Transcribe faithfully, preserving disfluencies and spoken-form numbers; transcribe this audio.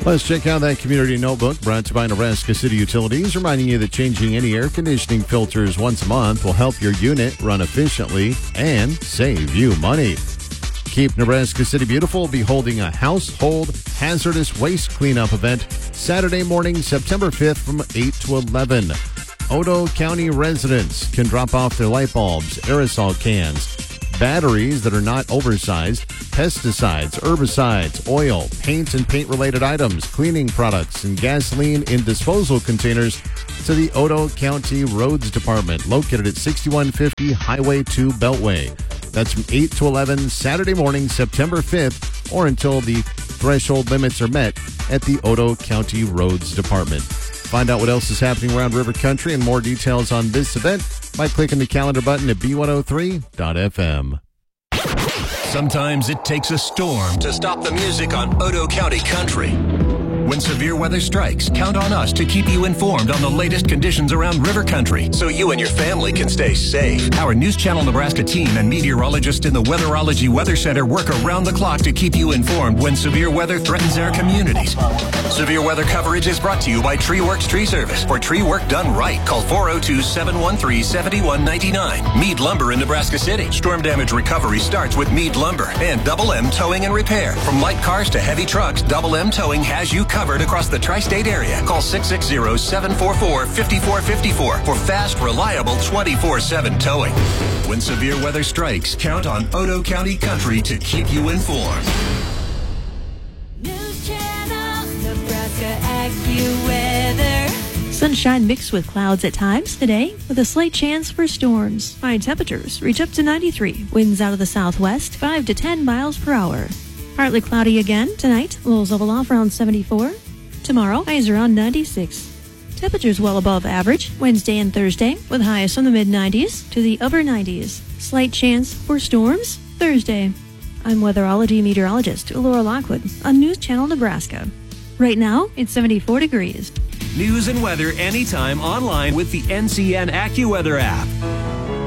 Let's check out that community notebook brought to you by Nebraska City Utilities, reminding you that changing any air conditioning filters once a month will help your unit run efficiently and save you money. Keep Nebraska City Beautiful will be holding a household hazardous waste cleanup event Saturday morning, September fifth from eight to eleven. Otoe County residents can drop off their light bulbs, aerosol cans, batteries that are not oversized, pesticides, herbicides, oil, paint and paint-related items, cleaning products, and gasoline in disposal containers to the Otoe County Roads Department, located at sixty-one fifty Highway two Beltway. That's from eight to eleven, Saturday morning, September fifth, or until the threshold limits are met at the Otoe County Roads Department. Find out what else is happening around River Country and more details on this event by clicking the calendar button at B one oh three dot F M. Sometimes it takes a storm to stop the music on Otoe County Country. When severe weather strikes, count on us to keep you informed on the latest conditions around River Country so you and your family can stay safe. Our News Channel Nebraska team and meteorologists in the Weatherology Weather Center work around the clock to keep you informed when severe weather threatens our communities. Severe weather coverage is brought to you by Tree Works Tree Service. For tree work done right, call four oh two, seven one three, seven one nine nine. Mead Lumber in Nebraska City. Storm damage recovery starts with Mead Lumber and Double M Towing and Repair. From light cars to heavy trucks, Double M Towing has you covered across the tri-state area. Call six six zero, seven four four, five four five four for fast, reliable twenty-four seven towing. When severe weather strikes, count on Otoe County Country to keep you informed. News Channel, Nebraska AccuWeather. Sunshine mixed with clouds at times today, with a slight chance for storms. High temperatures reach up to ninety-three. Winds out of the southwest, five to ten miles per hour. Partly cloudy again tonight. Lows level off around seventy-four. Tomorrow, highs around ninety-six. Temperatures well above average Wednesday and Thursday, with highs from the mid nineties to the upper nineties. Slight chance for storms Thursday. I'm weatherology meteorologist Laura Lockwood on News Channel Nebraska. Right now, it's seventy-four degrees. News and weather anytime online with the N C N AccuWeather app.